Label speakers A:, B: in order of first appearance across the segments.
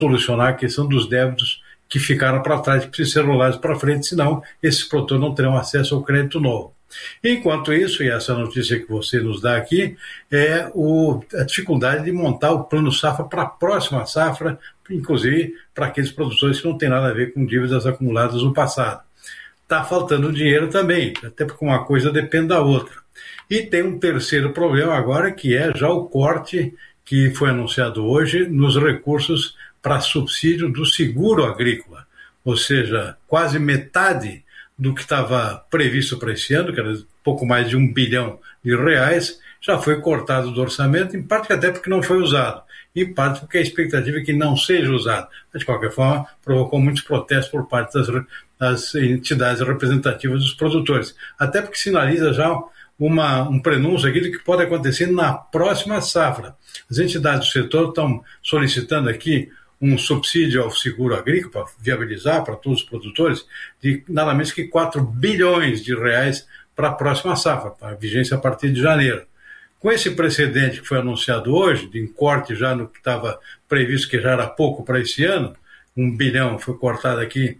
A: solucionar a questão dos débitos que ficaram para trás, que precisam ser rolados para frente, senão esses produtores não terão acesso ao crédito novo. Enquanto isso, e essa notícia que você nos dá aqui, é a dificuldade de montar o plano safra para a próxima safra, inclusive para aqueles produtores que não têm nada a ver com dívidas acumuladas no passado. Está faltando dinheiro também, até porque uma coisa depende da outra. E tem um terceiro problema agora, que é já o corte que foi anunciado hoje nos recursos para subsídio do seguro agrícola, ou seja, quase metade do que estava previsto para esse ano, que era pouco mais de R$1 bilhão, já foi cortado do orçamento, em parte até porque não foi usado, em parte porque a expectativa é que não seja usado. Mas, de qualquer forma, provocou muitos protestos por parte das entidades representativas dos produtores, até porque sinaliza já um prenúncio aqui do que pode acontecer na próxima safra. As entidades do setor estão solicitando aqui um subsídio ao seguro agrícola para viabilizar para todos os produtores de nada menos que R$4 bilhões para a próxima safra, para a vigência a partir de janeiro. Com esse precedente que foi anunciado hoje, de corte já no que estava previsto, que já era pouco para esse ano, R$1 bilhão foi cortado aqui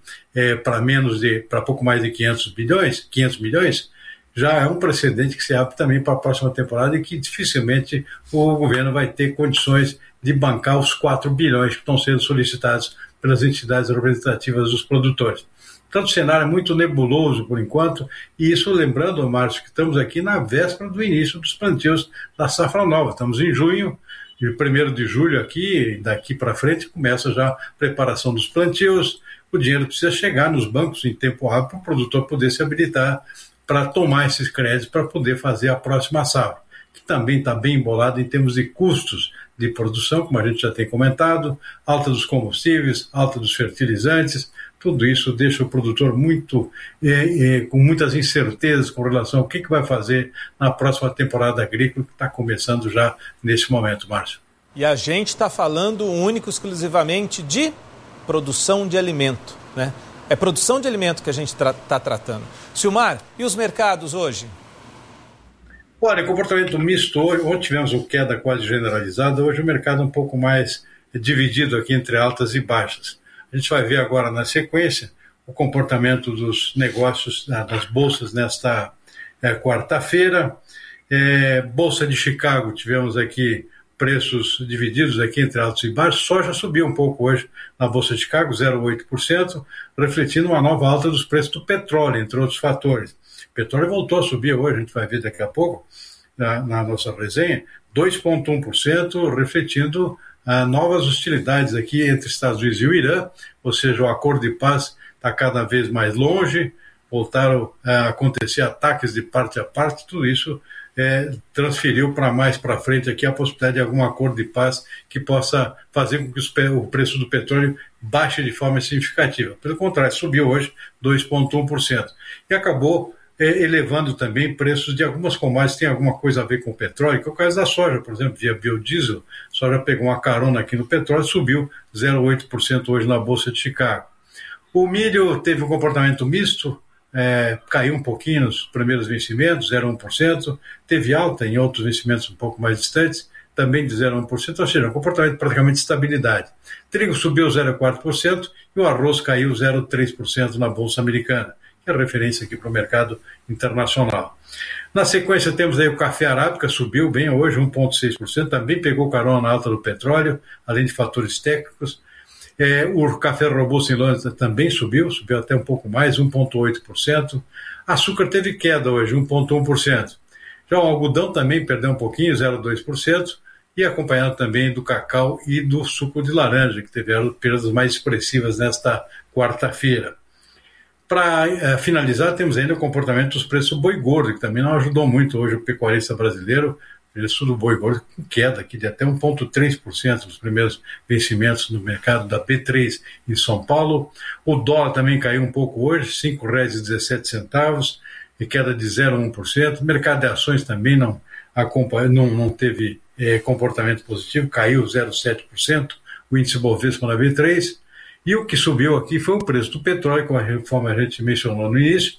A: para pouco mais de 500 milhões, já é um precedente que se abre também para a próxima temporada e que dificilmente o governo vai ter condições de bancar os 4 bilhões que estão sendo solicitados pelas entidades representativas dos produtores. Então, o cenário é muito nebuloso por enquanto, e isso lembrando, Márcio, que estamos aqui na véspera do início dos plantios da safra nova. Estamos em junho, e o 1º de julho aqui, daqui para frente, começa já a preparação dos plantios. O dinheiro precisa chegar nos bancos em tempo hábil para o produtor poder se habilitar para tomar esses créditos para poder fazer a próxima safra, que também está bem embolado em termos de custos de produção, como a gente já tem comentado, alta dos combustíveis, alta dos fertilizantes, tudo isso deixa o produtor com muitas incertezas com relação ao que vai fazer na próxima temporada agrícola, que está começando já nesse momento, Márcio.
B: E a gente está falando único, exclusivamente de produção de alimento, né? É produção de alimento que a gente está tratando. Silmar, e os mercados hoje?
A: Olha, comportamento misto hoje. Ontem tivemos uma queda quase generalizada, hoje o mercado é um pouco mais dividido aqui entre altas e baixas. A gente vai ver agora na sequência o comportamento dos negócios das bolsas nesta quarta-feira. Bolsa de Chicago, tivemos aqui preços divididos aqui entre altos e baixos. Soja subiu um pouco hoje na Bolsa de Chicago, 0,8%, refletindo uma nova alta dos preços do petróleo, entre outros fatores. O petróleo voltou a subir hoje, a gente vai ver daqui a pouco, na nossa resenha, 2,1%, refletindo novas hostilidades aqui entre Estados Unidos e o Irã, ou seja, o acordo de paz está cada vez mais longe, voltaram a acontecer ataques de parte a parte, tudo isso transferiu para mais para frente aqui a possibilidade de algum acordo de paz que possa fazer com que o preço do petróleo baixe de forma significativa. Pelo contrário, subiu hoje 2,1%. E acabou elevando também preços de algumas commodities que têm alguma coisa a ver com o petróleo, que é o caso da soja, por exemplo, via biodiesel. A soja pegou uma carona aqui no petróleo, subiu 0,8% hoje na Bolsa de Chicago. O milho teve um comportamento misto, caiu um pouquinho nos primeiros vencimentos, 0,1%, teve alta em outros vencimentos um pouco mais distantes, também de 0,1%, ou seja, um comportamento praticamente de estabilidade. Trigo subiu 0,4% e o arroz caiu 0,3% na Bolsa Americana, que é referência aqui para o mercado internacional. Na sequência temos aí o café arábica, subiu bem hoje, 1,6%, também pegou carona na alta do petróleo, além de fatores técnicos. O café robusto em Londres também subiu até um pouco mais, 1,8%. Açúcar teve queda hoje, 1,1%. Já o algodão também perdeu um pouquinho, 0,2%, e acompanhado também do cacau e do suco de laranja, que tiveram perdas mais expressivas nesta quarta-feira. Para finalizar, temos ainda o comportamento dos preços do boi gordo, que também não ajudou muito hoje o pecuarista brasileiro. O preço do boi gordo com queda aqui de até 1,3% nos primeiros vencimentos no mercado da B3 em São Paulo. O dólar também caiu um pouco hoje, R$ 5,17, e queda de 0,1%. O mercado de ações também não teve comportamento positivo, caiu 0,7%. O índice Bovespa na B3. E o que subiu aqui foi o preço do petróleo, conforme a gente mencionou no início,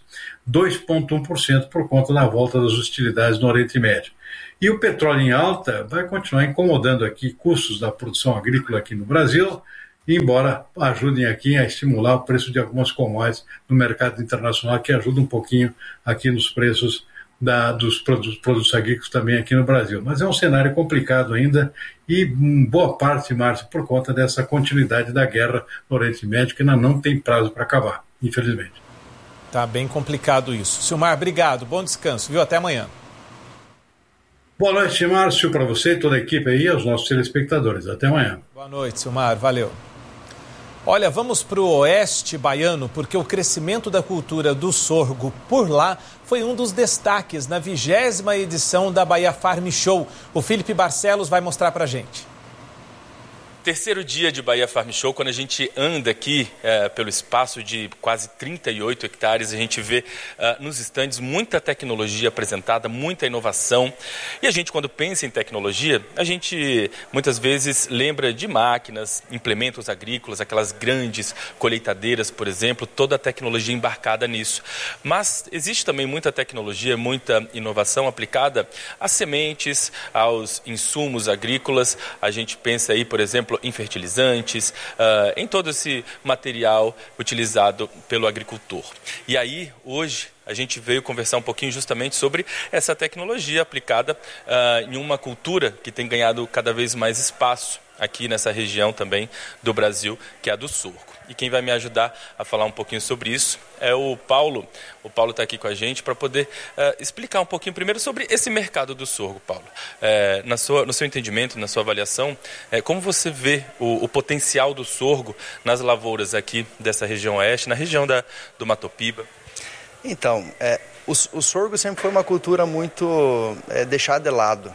A: 2,1% por conta da volta das hostilidades no Oriente Médio. E o petróleo em alta vai continuar incomodando aqui custos da produção agrícola aqui no Brasil, embora ajudem aqui a estimular o preço de algumas commodities no mercado internacional, que ajuda um pouquinho aqui nos preços dos produtos agrícolas também aqui no Brasil. Mas é um cenário complicado ainda e boa parte, Márcio, por conta dessa continuidade da guerra no Oriente Médio, que ainda não tem prazo para acabar, infelizmente.
B: Tá bem complicado isso. Silmar, obrigado, bom descanso, viu? Até amanhã.
A: Boa noite, Márcio, para você, toda a equipe aí e aos nossos telespectadores. Até amanhã.
B: Boa noite, Silmar, valeu. Olha, vamos para o oeste baiano, porque o crescimento da cultura do sorgo por lá foi um dos destaques na 20ª edição da Bahia Farm Show. O Felipe Barcelos vai mostrar para a gente.
C: Terceiro dia de Bahia Farm Show, quando a gente anda aqui pelo espaço de quase 38 hectares, a gente vê nos estandes muita tecnologia apresentada, muita inovação. E a gente, quando pensa em tecnologia, a gente muitas vezes lembra de máquinas, implementos agrícolas, aquelas grandes colheitadeiras, por exemplo, toda a tecnologia embarcada nisso. Mas existe também muita tecnologia, muita inovação aplicada às sementes, aos insumos agrícolas. A gente pensa aí, por exemplo, em fertilizantes, em todo esse material utilizado pelo agricultor. E aí, hoje, a gente veio conversar um pouquinho justamente sobre essa tecnologia aplicada em uma cultura que tem ganhado cada vez mais espaço aqui nessa região também do Brasil, que é a do sorgo. E quem vai me ajudar a falar um pouquinho sobre isso é o Paulo. O Paulo está aqui com a gente para poder explicar um pouquinho primeiro sobre esse mercado do sorgo, Paulo. No seu entendimento, na sua avaliação, como você vê o potencial do sorgo nas lavouras aqui dessa região oeste, na região do Mato Piba?
D: Então, o sorgo sempre foi uma cultura muito deixada de lado.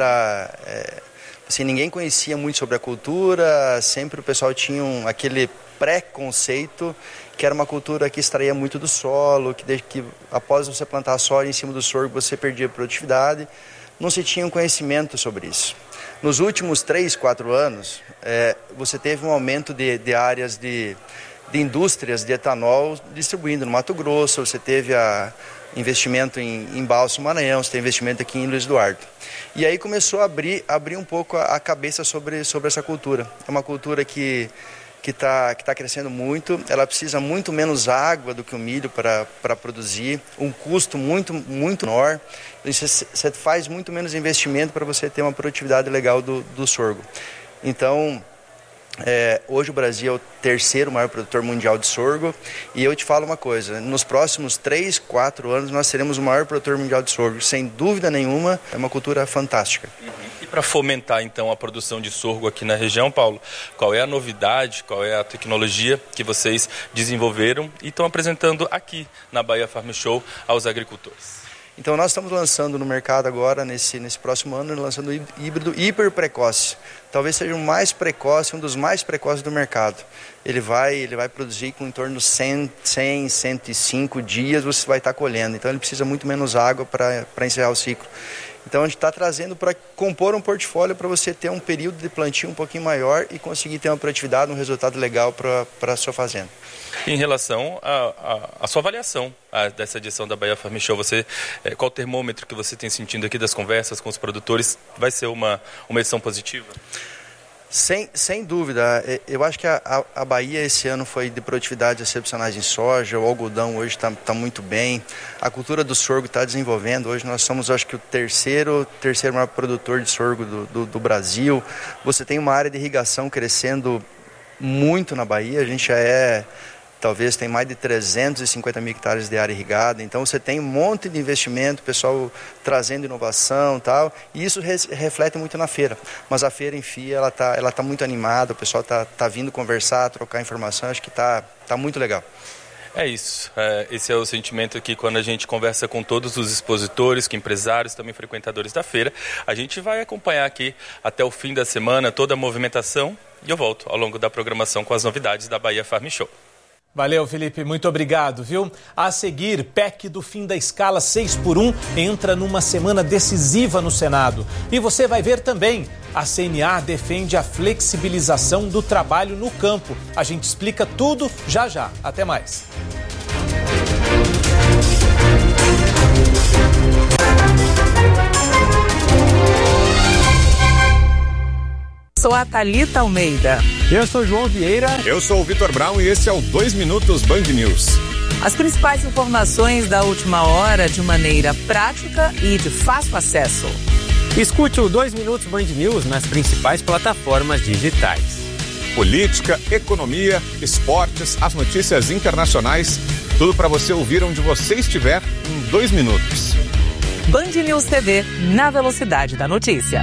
D: Assim, ninguém conhecia muito sobre a cultura, sempre o pessoal tinha aquele preconceito que era uma cultura que extraía muito do solo, que após você plantar a soja em cima do sorgo você perdia produtividade, não se tinha um conhecimento sobre isso. Nos últimos 3, 4 anos, você teve um aumento de áreas de indústrias de etanol distribuindo no Mato Grosso, você teve investimento em Balsas, Maranhão, você tem investimento aqui em Luiz Eduardo. E aí começou a abrir um pouco a cabeça sobre essa cultura. É uma cultura que está crescendo muito, ela precisa muito menos água do que o milho para produzir, um custo muito, muito menor, você faz muito menos investimento para você ter uma produtividade legal do sorgo. Então, hoje o Brasil é o terceiro maior produtor mundial de sorgo e eu te falo uma coisa, nos próximos 3, 4 anos nós seremos o maior produtor mundial de sorgo, sem dúvida nenhuma, é uma cultura fantástica.
C: E para fomentar então a produção de sorgo aqui na região, Paulo, qual é a novidade, qual é a tecnologia que vocês desenvolveram e estão apresentando aqui na Bahia Farm Show aos agricultores?
D: Então nós estamos lançando no mercado agora, nesse próximo ano, lançando o híbrido hiper precoce. Talvez seja o mais precoce, um dos mais precoces do mercado. Ele vai produzir com em torno de 105 dias você vai estar colhendo. Então ele precisa muito menos água para encerrar o ciclo. Então a gente está trazendo para compor um portfólio para você ter um período de plantio um pouquinho maior e conseguir ter uma produtividade, um resultado legal para a sua fazenda.
C: Em relação à sua avaliação dessa edição da Bahia Farm Show, qual o termômetro que você tem sentindo aqui das conversas com os produtores? Vai ser uma edição positiva?
D: Sem dúvida, eu acho que a Bahia esse ano foi de produtividades excepcionais em soja, o algodão hoje está muito bem, a cultura do sorgo está desenvolvendo, hoje nós somos acho que o terceiro maior produtor de sorgo do Brasil, você tem uma área de irrigação crescendo muito na Bahia, a gente talvez tem mais de 350 mil hectares de área irrigada, então você tem um monte de investimento, pessoal trazendo inovação e tal, e isso reflete muito na feira, mas a feira em si, ela tá muito animada, o pessoal tá vindo conversar, trocar informação, acho que tá muito legal.
C: É isso, esse é o sentimento aqui quando a gente conversa com todos os expositores, com empresários, também frequentadores da feira. A gente vai acompanhar aqui até o fim da semana toda a movimentação e eu volto ao longo da programação com as novidades da Bahia Farm Show.
B: Valeu, Felipe, muito obrigado, viu? A seguir, PEC do fim da escala 6x1 entra numa semana decisiva no Senado. E você vai ver também, a CNA defende a flexibilização do trabalho no campo. A gente explica tudo já já. Até mais.
E: Sou a Thalita Almeida.
F: Eu sou João Vieira.
G: Eu sou o Vitor Brown e esse é o 2 Minutos Band News.
E: As principais informações da última hora de maneira prática e de fácil acesso.
F: Escute o 2 Minutos Band News nas principais plataformas digitais.
G: Política, economia, esportes, as notícias internacionais, tudo para você ouvir onde você estiver em 2 minutos.
E: Band News TV, na velocidade da notícia.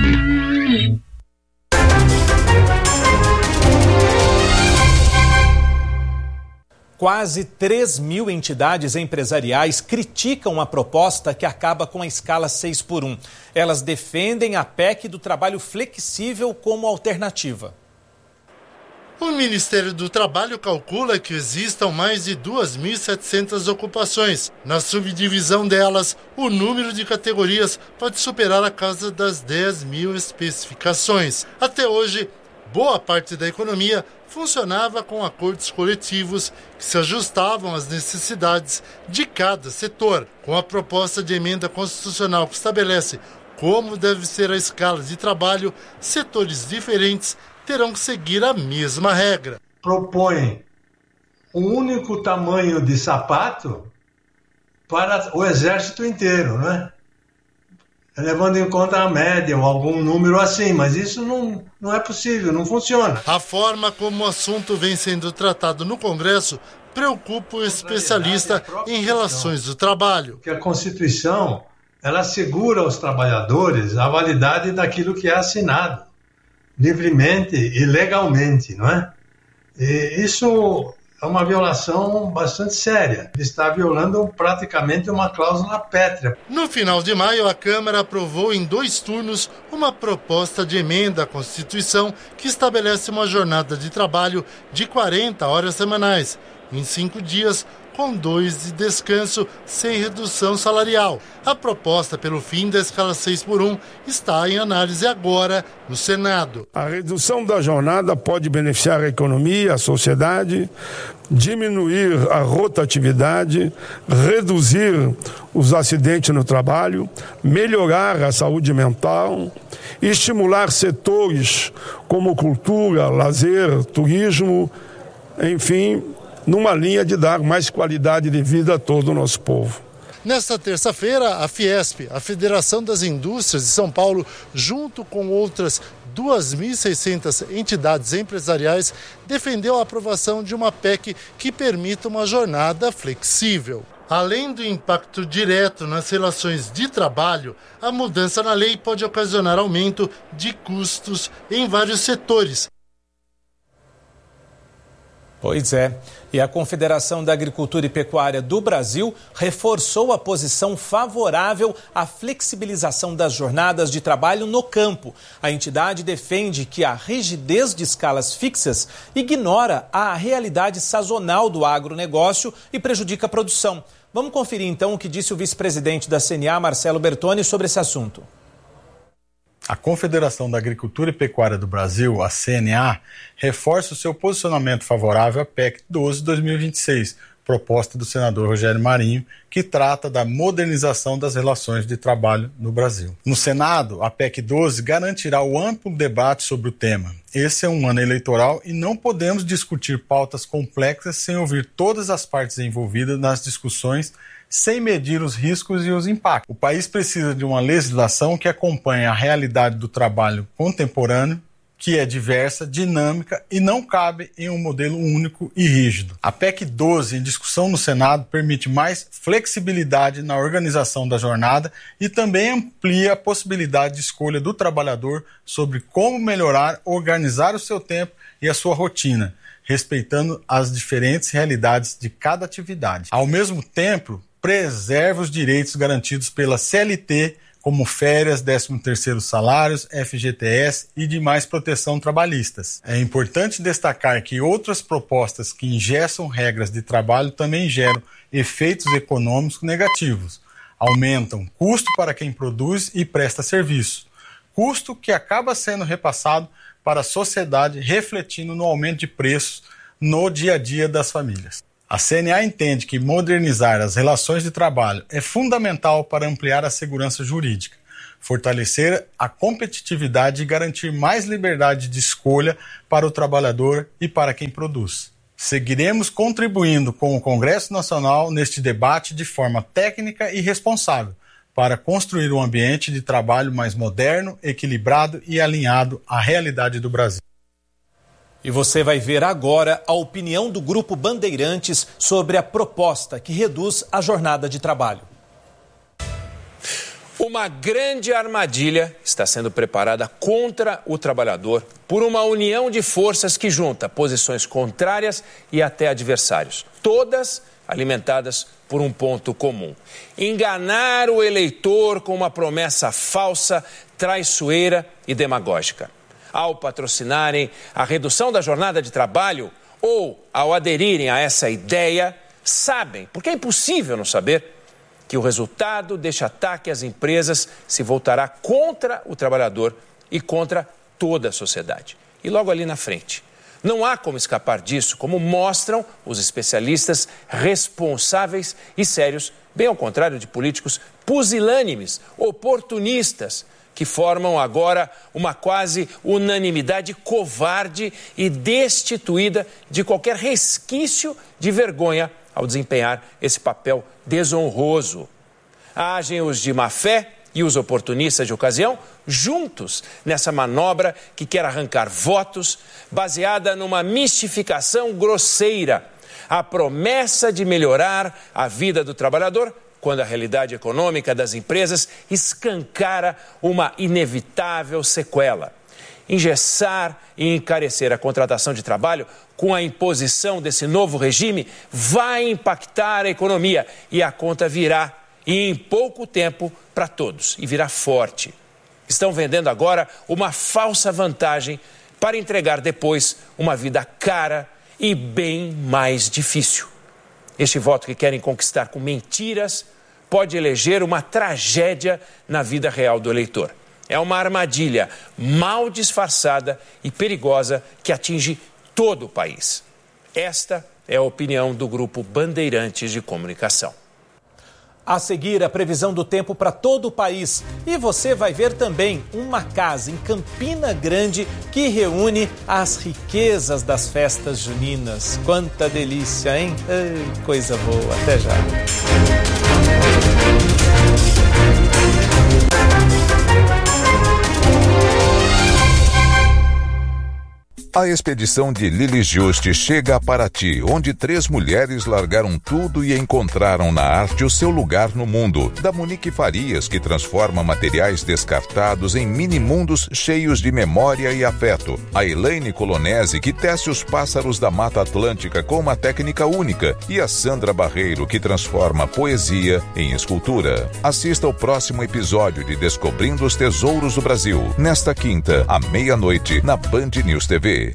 B: Quase 3.000 entidades empresariais criticam a proposta que acaba com a escala 6x1. Elas defendem a PEC do trabalho flexível como alternativa.
H: O Ministério do Trabalho calcula que existam mais de 2.700 ocupações. Na subdivisão delas, o número de categorias pode superar a casa das 10.000 especificações. Até hoje, boa parte da economia funcionava com acordos coletivos que se ajustavam às necessidades de cada setor. Com a proposta de emenda constitucional que estabelece como deve ser a escala de trabalho, setores diferentes terão que seguir a mesma regra.
I: Propõe um único tamanho de sapato para o exército inteiro, né? Levando em conta a média ou algum número assim, mas isso não é possível, não funciona.
H: A forma como o assunto vem sendo tratado no Congresso preocupa o especialista em relações do trabalho.
I: Que a Constituição, ela assegura aos trabalhadores a validade daquilo que é assinado, livremente e legalmente, não é? E isso é uma violação bastante séria. Ele está violando praticamente uma cláusula pétrea.
H: No final de maio, a Câmara aprovou em 2 turnos uma proposta de emenda à Constituição que estabelece uma jornada de trabalho de 40 horas semanais, em 5 dias, com 2 de descanso, sem redução salarial. A proposta pelo fim da escala 6x1 está em análise agora no Senado.
J: A redução da jornada pode beneficiar a economia, a sociedade, diminuir a rotatividade, reduzir os acidentes no trabalho, melhorar a saúde mental, estimular setores como cultura, lazer, turismo, enfim, numa linha de dar mais qualidade de vida a todo o nosso povo.
H: Nesta terça-feira, a Fiesp, a Federação das Indústrias de São Paulo, junto com outras 2.600 entidades empresariais, defendeu a aprovação de uma PEC que permita uma jornada flexível. Além do impacto direto nas relações de trabalho, a mudança na lei pode ocasionar aumento de custos em vários setores.
B: Pois é. E a Confederação da Agricultura e Pecuária do Brasil reforçou a posição favorável à flexibilização das jornadas de trabalho no campo. A entidade defende que a rigidez de escalas fixas ignora a realidade sazonal do agronegócio e prejudica a produção. Vamos conferir então o que disse o vice-presidente da CNA, Marcelo Bertoni, sobre esse assunto.
K: A Confederação da Agricultura e Pecuária do Brasil, a CNA, reforça o seu posicionamento favorável à PEC 12 de 2026, proposta do senador Rogério Marinho, que trata da modernização das relações de trabalho no Brasil. No Senado, a PEC 12 garantirá o amplo debate sobre o tema. Esse é um ano eleitoral e não podemos discutir pautas complexas sem ouvir todas as partes envolvidas nas discussões, sem medir os riscos e os impactos. O país precisa de uma legislação que acompanhe a realidade do trabalho contemporâneo, que é diversa, dinâmica e não cabe em um modelo único e rígido. A PEC 12, em discussão no Senado, permite mais flexibilidade na organização da jornada e também amplia a possibilidade de escolha do trabalhador sobre como melhorar, organizar o seu tempo e a sua rotina, respeitando as diferentes realidades de cada atividade. Ao mesmo tempo, preserva os direitos garantidos pela CLT, como férias, 13º salários, FGTS e demais proteção trabalhistas. É importante destacar que outras propostas que engessam regras de trabalho também geram efeitos econômicos negativos. Aumentam custo para quem produz e presta serviço. Custo que acaba sendo repassado para a sociedade, refletindo no aumento de preços no dia a dia das famílias. A CNA entende que modernizar as relações de trabalho é fundamental para ampliar a segurança jurídica. fortalecer a competitividade e garantir mais liberdade de escolha para o trabalhador e para quem produz. Seguiremos contribuindo com o Congresso Nacional neste debate de forma técnica e responsável, para construir um ambiente de trabalho mais moderno, equilibrado e alinhado à realidade do Brasil.
B: E você vai ver agora a opinião do Grupo Bandeirantes sobre a proposta que reduz a jornada de trabalho.
L: Uma grande armadilha está sendo preparada contra o trabalhador por uma união de forças que junta posições contrárias e até adversários, todas alimentadas por um ponto comum: enganar o eleitor com uma promessa falsa, traiçoeira e demagógica. Ao patrocinarem a redução da jornada de trabalho ou ao aderirem a essa ideia, sabem, porque é impossível não saber, que o resultado deste ataque às empresas se voltará contra o trabalhador e contra toda a sociedade. E logo ali na frente, não há como escapar disso, como mostram os especialistas responsáveis e sérios, bem ao contrário de políticos pusilânimes, oportunistas, que formam agora uma quase unanimidade covarde e destituída de qualquer resquício de vergonha ao desempenhar esse papel desonroso. Agem os de má fé e os oportunistas de ocasião juntos nessa manobra que quer arrancar votos baseada numa mistificação grosseira, a promessa de melhorar a vida do trabalhador, quando a realidade econômica das empresas escancara uma inevitável sequela. Engessar e encarecer a contratação de trabalho com a imposição desse novo regime vai impactar a economia e a conta virá, e em pouco tempo, para todos, e virá forte. Estão vendendo agora uma falsa vantagem para entregar depois uma vida cara e bem mais difícil. Este voto que querem conquistar com mentiras pode eleger uma tragédia na vida real do eleitor. É uma armadilha mal disfarçada e perigosa que atinge todo o país. Esta é a opinião do Grupo Bandeirantes de Comunicação.
B: A seguir, a previsão do tempo para todo o país. E você vai ver também uma casa em Campina Grande que reúne as riquezas das festas juninas. Quanta delícia, hein? Ei, coisa boa. Até já.
M: A expedição de Lili Juste chega a Paraty, onde 3 mulheres largaram tudo e encontraram na arte o seu lugar no mundo. Da Monique Farias, que transforma materiais descartados em mini-mundos cheios de memória e afeto. A Elaine Colonese, que tece os pássaros da Mata Atlântica com uma técnica única. E a Sandra Barreiro, que transforma poesia em escultura. Assista ao próximo episódio de Descobrindo os Tesouros do Brasil, nesta quinta, à meia-noite, na Band News TV.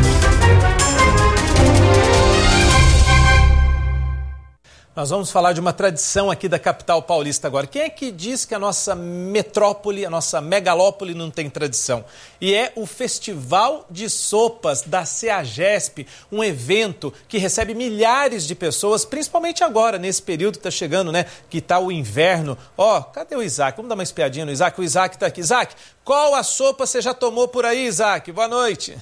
B: Nós vamos falar de uma tradição aqui da capital paulista agora. Quem é que diz que a nossa metrópole, a nossa megalópole não tem tradição? E é o Festival de Sopas da CEAGESP, um evento que recebe milhares de pessoas, principalmente agora, nesse período que está chegando, né? Que está o inverno. Ó, cadê o Isaac? Vamos dar uma espiadinha no Isaac. O Isaac está aqui. Isaac, qual a sopa você já tomou por aí, Isaac? Boa noite.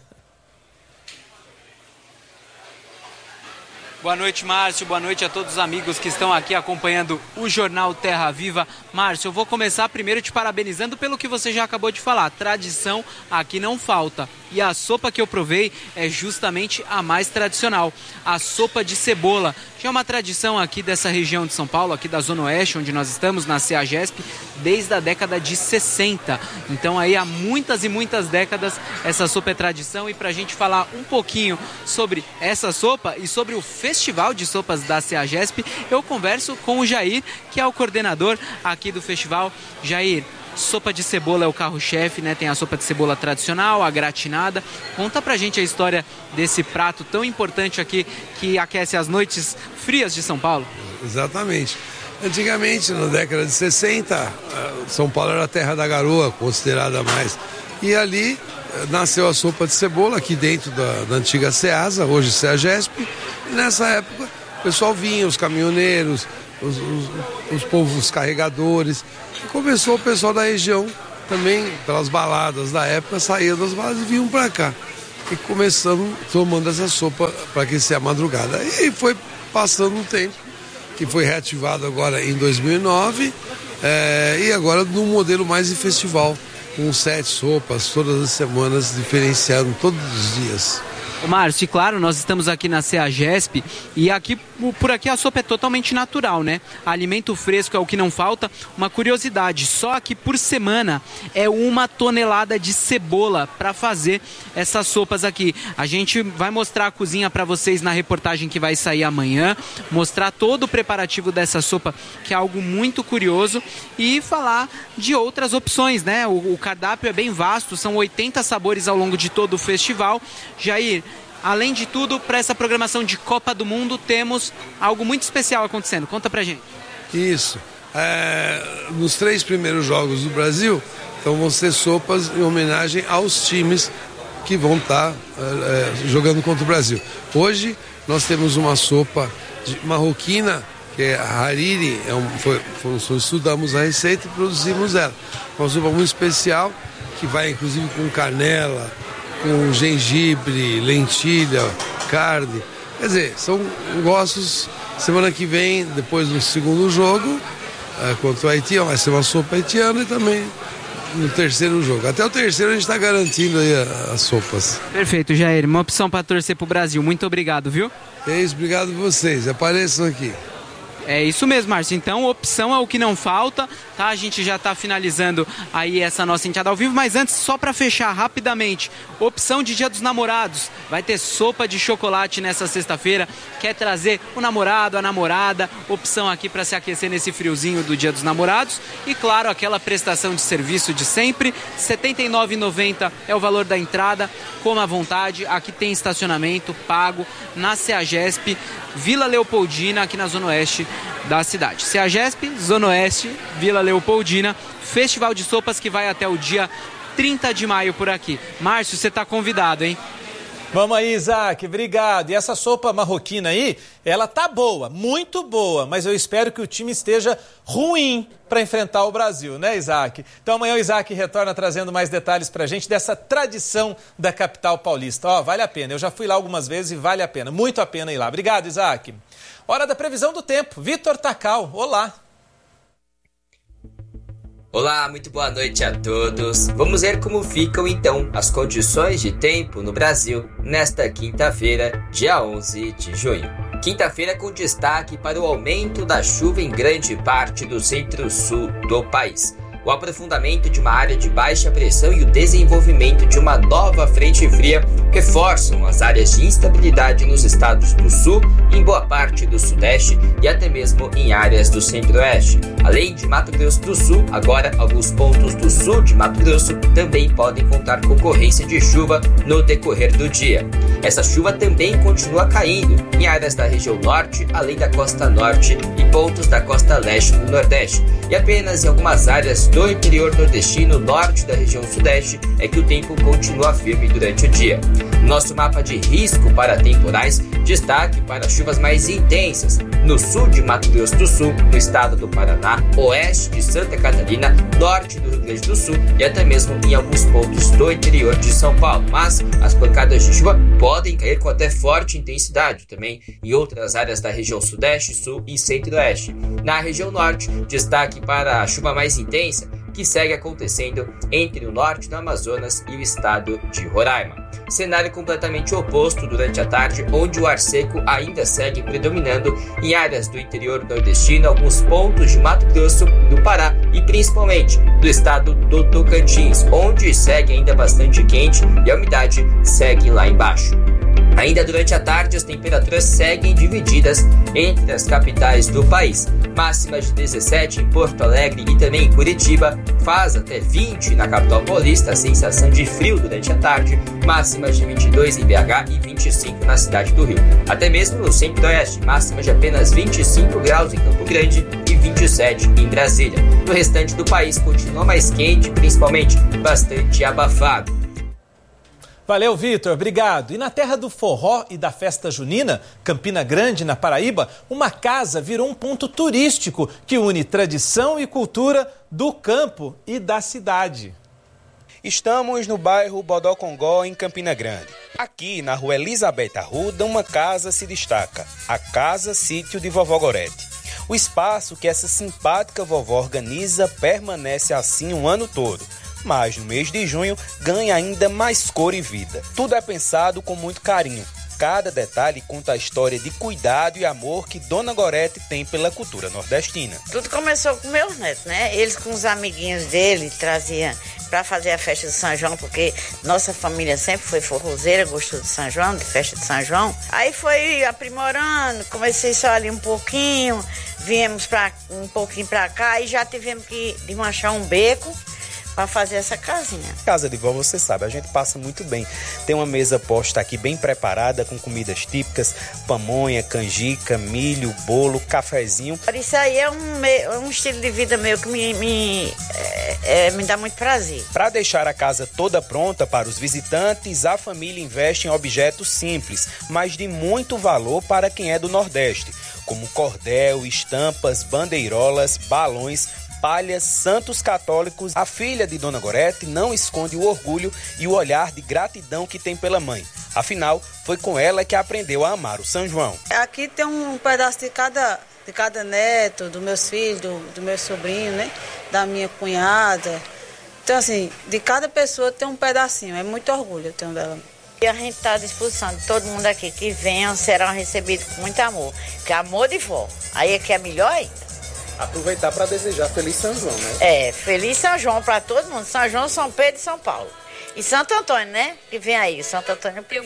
N: Boa noite, Márcio. Boa noite a todos os amigos que estão aqui acompanhando o Jornal Terra Viva. Márcio, eu vou começar primeiro te parabenizando pelo que você já acabou de falar. Tradição aqui não falta. E a sopa que eu provei é justamente a mais tradicional, a sopa de cebola. Já é uma tradição aqui dessa região de São Paulo, aqui da Zona Oeste, onde nós estamos, na CEAGESP, desde a década de 60. Então aí há muitas e muitas décadas essa sopa é tradição. E para a gente falar um pouquinho sobre essa sopa e sobre o Festival de Sopas da CEAGESP, eu converso com o Jair, que é o coordenador aqui do festival. Jair, sopa de cebola é o carro-chefe, né? Tem a sopa de cebola tradicional, a gratinada. Conta pra gente a história desse prato tão importante aqui que aquece as noites frias de São Paulo.
O: Exatamente. Antigamente, na década de 60, São Paulo era a terra da garoa, considerada mais. E ali nasceu a sopa de cebola, aqui dentro da antiga CEASA, hoje CEAGESP. E nessa época, o pessoal vinha, os caminhoneiros, os povos carregadores. E começou o pessoal da região também, pelas baladas da época, saíam das baladas e vinham para cá. E começamos tomando essa sopa para aquecer a madrugada. E foi passando um tempo, que foi reativado agora em 2009, e agora num modelo mais de festival, com 7 sopas todas as semanas, diferenciando todos os dias.
N: Márcio, claro, nós estamos aqui na CEAGESP e por aqui a sopa é totalmente natural, né? Alimento fresco é o que não falta. Uma curiosidade, só aqui por semana é 1 tonelada de cebola para fazer essas sopas aqui. A gente vai mostrar a cozinha para vocês na reportagem que vai sair amanhã, mostrar todo o preparativo dessa sopa, que é algo muito curioso, e falar de outras opções, né? O cardápio é bem vasto, são 80 sabores ao longo de todo o festival. Jair, além de tudo, para essa programação de Copa do Mundo, temos algo muito especial acontecendo. Conta pra gente.
O: Isso. Nos 3 primeiros jogos do Brasil, então vão ser sopas em homenagem aos times que vão estar jogando contra o Brasil. Hoje nós temos uma sopa marroquina, que é a hariri, estudamos a receita e produzimos ela. Uma sopa muito especial, que vai inclusive com canela, com gengibre, lentilha, carne. Quer dizer, são gostos. Semana que vem, depois do segundo jogo, contra o Haiti, vai ser uma sopa haitiana, e também no terceiro jogo. Até o terceiro a gente está garantindo aí as sopas.
N: Perfeito, Jair. Uma opção para torcer para o Brasil. Muito obrigado, viu?
O: É isso, obrigado a vocês. Apareçam aqui.
N: É isso mesmo, Márcio. Então, opção é o que não falta, tá? A gente já está finalizando aí essa nossa enteada ao vivo, mas antes, só para fechar rapidamente, opção de Dia dos Namorados. Vai ter sopa de chocolate nessa sexta-feira. Quer trazer o namorado, a namorada, opção aqui para se aquecer nesse friozinho do Dia dos Namorados. E, claro, aquela prestação de serviço de sempre. R$ 79,90 é o valor da entrada. Coma à vontade. Aqui tem estacionamento pago na CEAGESP, Vila Leopoldina, aqui na Zona Oeste da cidade. CEAGESP, Zona Oeste, Vila Leopoldina, festival de sopas que vai até o dia 30 de maio por aqui. Márcio, você está convidado, hein?
B: Vamos aí, Isaac, obrigado. E essa sopa marroquina aí, ela tá boa, muito boa, mas eu espero que o time esteja ruim para enfrentar o Brasil, né, Isaac? Então amanhã o Isaac retorna trazendo mais detalhes pra gente dessa tradição da capital paulista. Ó, vale a pena, eu já fui lá algumas vezes e vale a pena, muito a pena ir lá. Obrigado, Isaac. Hora da previsão do tempo. Vitor Tacal, olá.
P: Olá, muito boa noite a todos. Vamos ver como ficam então as condições de tempo no Brasil nesta quinta-feira, dia 11 de junho. Quinta-feira com destaque para o aumento da chuva em grande parte do centro-sul do país. O aprofundamento de uma área de baixa pressão e o desenvolvimento de uma nova frente fria reforçam as áreas de instabilidade nos estados do sul, em boa parte do sudeste e até mesmo em áreas do centro-oeste. Além de Mato Grosso do Sul, agora alguns pontos do sul de Mato Grosso também podem contar com ocorrência de chuva no decorrer do dia. Essa chuva também continua caindo em áreas da região norte, além da costa norte e pontos da costa leste do nordeste. E apenas em algumas áreas do interior nordestino, norte da região sudeste, é que o tempo continua firme durante o dia. Nosso mapa de risco para temporais, destaque para chuvas mais intensas no sul de Mato Grosso do Sul, no estado do Paraná, oeste de Santa Catarina, norte do Rio Grande do Sul e até mesmo em alguns pontos do interior de São Paulo. Mas as pancadas de chuva podem cair com até forte intensidade também em outras áreas da região sudeste, sul e centro-oeste. Na região norte, destaque para a chuva mais intensa, que segue acontecendo entre o norte do Amazonas e o estado de Roraima. Cenário completamente oposto durante a tarde, onde o ar seco ainda segue predominando em áreas do interior nordestino, alguns pontos de Mato Grosso, do Pará e principalmente do estado do Tocantins, onde segue ainda bastante quente e a umidade segue lá embaixo. Ainda durante a tarde, as temperaturas seguem divididas entre as capitais do país. Máximas de 17 em Porto Alegre e também em Curitiba, faz até 20 na capital paulista, a sensação de frio durante a tarde, máximas de 22 em BH e 25 na cidade do Rio. Até mesmo no centro-oeste, máximas de apenas 25 graus em Campo Grande e 27 em Brasília. No restante do país continua mais quente, principalmente bastante abafado.
B: Valeu, Vitor, obrigado. E na terra do forró e da festa junina, Campina Grande, na Paraíba, uma casa virou um ponto turístico que une tradição e cultura do campo e da cidade.
Q: Estamos no bairro Bodocongó, em Campina Grande. Aqui, na rua Elizabeth Arruda, uma casa se destaca, a Casa Sítio de Vovó Gorete. O espaço que essa simpática vovó organiza permanece assim o ano todo, mas no mês de junho ganha ainda mais cor e vida. Tudo é pensado com muito carinho. Cada detalhe conta a história de cuidado e amor que Dona Gorete tem pela cultura nordestina.
R: Tudo começou com meus netos, né? Eles com os amiguinhos dele traziam para fazer a festa de São João, porque nossa família sempre foi forrozeira, gostou de São João, de festa de São João. Aí foi aprimorando, comecei só ali um pouquinho, viemos um pouquinho para cá e já tivemos que desmanchar um beco para fazer essa casinha.
Q: Casa de vó, você sabe, a gente passa muito bem. Tem uma mesa posta aqui bem preparada com comidas típicas, pamonha, canjica, milho, bolo, cafezinho.
R: Isso aí é um estilo de vida meu que me dá muito prazer.
Q: Para deixar a casa toda pronta para os visitantes, a família investe em objetos simples, mas de muito valor para quem é do Nordeste, como cordel, estampas, bandeirolas, balões, palhas, santos católicos. A filha de Dona Gorete não esconde o orgulho e o olhar de gratidão que tem pela mãe. Afinal, foi com ela que aprendeu a amar o São João.
S: Aqui tem um pedaço de cada neto, dos meus filhos, do meu sobrinho, né? Da minha cunhada. Então, assim, de cada pessoa tem um pedacinho. É muito orgulho eu tenho dela.
R: E a gente está à disposição de todo mundo aqui que venham, serão recebidos com muito amor. Que é amor de vó. Aí é que é melhor ainda.
Q: Aproveitar para desejar Feliz São João, né?
R: Feliz São João para todo mundo. São João, São Pedro e São Paulo. E Santo Antônio, né? Que vem aí, Santo Antônio.